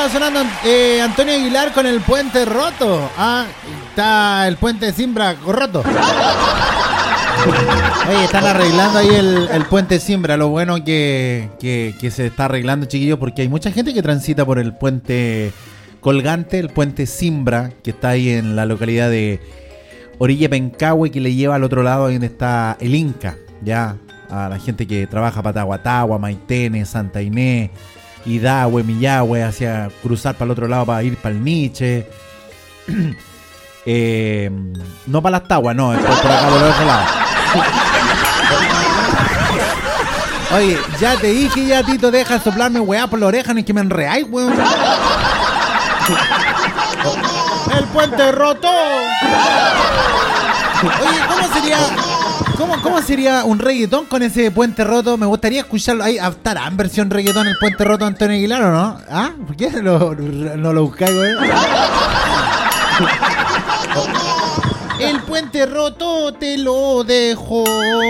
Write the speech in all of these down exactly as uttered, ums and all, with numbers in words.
estaba sonando eh, Antonio Aguilar con el puente roto. Ah, está el puente de Simbra roto. Oye, están arreglando ahí el, el puente Simbra. Lo bueno que, que, que se está arreglando, chiquillos, porque hay mucha gente que transita por el puente colgante, el puente Simbra, que está ahí en la localidad de Orilla Pencahue, que le lleva al otro lado donde está el Inca, ya, a la gente que trabaja para Tahuatahua, Maitene, Santa Inés, Idahue, Millahue, hacia cruzar para el otro lado para ir para el Miche. eh, no para las Tahuas, no, es por, por acá por el otro lado. Oye, ya te dije ya, Tito, deja de soplarme weá por la oreja, ni que me enreáis, weón. El puente roto. Oye, ¿cómo sería? ¿Cómo, ¿Cómo sería un reggaetón con ese puente roto? Me gustaría escucharlo. ¿Ahí estará en versión reggaetón el puente roto de Antonio Aguilar o no? ¿Ah? ¿Por qué no, no lo buscáis, güey? El puente roto te lo dejo.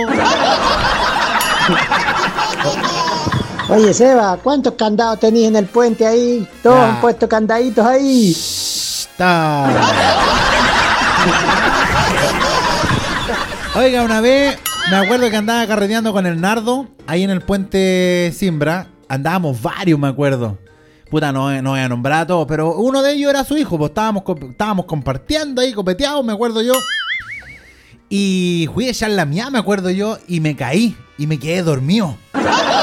Oye, Seba, ¿cuántos candados tenías en el puente ahí? Todos han puesto candaditos ahí. Está. Oiga, una vez me acuerdo que andaba carreteando con el Nardo ahí en el puente Simbra. Andábamos varios, me acuerdo. Puta, no, no voy a nombrar a todos, pero uno de ellos era su hijo. Pues estábamos, estábamos compartiendo ahí, copeteados, me acuerdo yo. Y fui a echar la mía, me acuerdo yo, y me caí y me quedé dormido.